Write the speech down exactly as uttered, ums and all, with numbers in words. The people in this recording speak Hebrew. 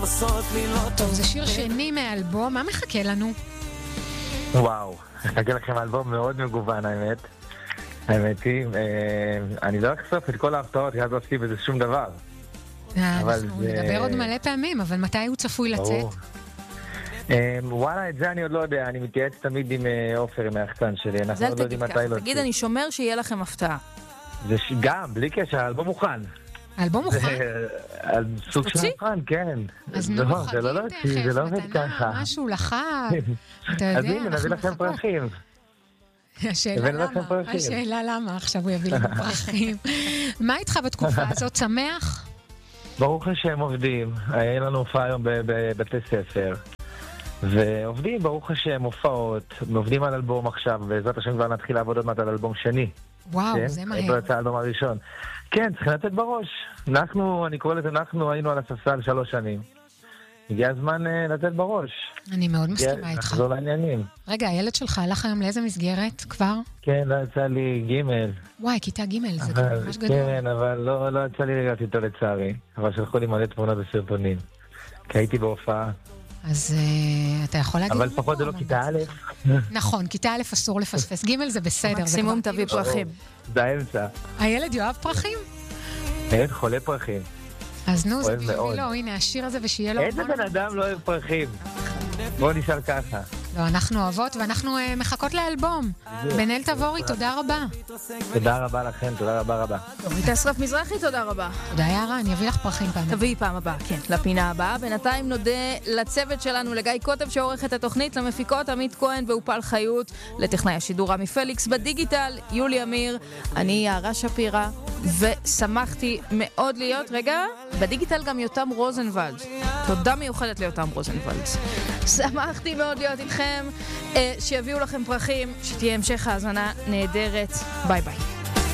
טוב, זה שיר שני מאלבום, מה מחכה לנו? וואו, מחכה לכם אלבום מאוד מגוון האמת. האמת היא, אני לא אחשוף את כל ההפתעות, כי אז לא עשיתי בזה שום דבר. אנחנו נדבר עוד מלא פעמים, אבל מתי הוא צפוי לצאת? וואלה, את זה אני עוד לא יודע, אני מתייעץ תמיד עם אופר, עם היחצן שלי, אנחנו עוד לא יודעים מתי לא. תגיד, אני שומר שיהיה לכם הפתעה. זה גם, בלי קשר, האלבום מוכן. האלבום מוכן? סוג של מוכן, כן. אז נו, חגים תכף, מתנה, משהו לחג. אז הנה, נביא לכם פרחים. השאלה למה, השאלה למה עכשיו הוא יביא לנו פרחים. מה איתך בתקופה הזאת? שמח? ברוך השם עובדים, היה לנו הופעה היום בבתי ספר, ועובדים ברוך השם הופעות, עובדים על אלבום עכשיו, בעזרת השם כבר נתחיל לעבוד עוד מעט על אלבום שני. וואו, זה מהר. זה יצא האלבום הראשון. כן, צריכים לתת בראש. אנחנו, אני קורא לזה, אנחנו היינו על הספסל שלוש שנים. הגיע הזמן uh, לתת בראש. אני מאוד מסכימה איתך. נחזור לעניינים. רגע, הילד שלך הלך היום לאיזה מסגרת כבר? כן, לא יצא לי גימל. וואי, כיתה גימל, זה כבר ממש גדול. כן, אבל לא, לא יצא לי לגעת איתו לצערי. אבל שלחו לי מלא תמונות וסרטונים. כי הייתי בהופעה. אז uh, אתה יכול להגיד... אבל פחות זה לא כיתה א'. נכון, כיתה א' אסור לפספס. גימל זה בסדר. מקסימום תביא פרחים. זה האמצע. הילד יאהב פרחים? הילד חולה פרחים. אז נו, זה בשביל לו, הנה, השיר הזה ושיהיה לו... איזה בן אדם לא אוהב פרחים? בוא נשאל ככה. לא, אנחנו אוהבות ואנחנו uh, מחכות לאלבום. בן-אל תבורי, תודה רבה. תודה רבה לכם, תודה רבה רבה. דורית אסרף מזרחי, תודה רבה. תודה יערה, אני אביא לך פרחים פעם. תביאי פעם הבאה, כן, לפינה הבאה. בינתיים נודה לצוות שלנו, לגיא קוטב שעורך את התוכנית, למפיקות עמית כהן ואופל חיות, לטכנאי השידור רמי פליקס, בדיגיטל יולי אמיר, אני יערה שפירה, ושמחתי מאוד להיות, רגע, בדיגיטל גם יותם רוזנבלד. תודה מיוחדת ליותם רוזנבלד. שמחתי מאוד להיות איתכם, שיביאו לכם פרחים, שתהיה המשך האזנה נהדרת. ביי ביי.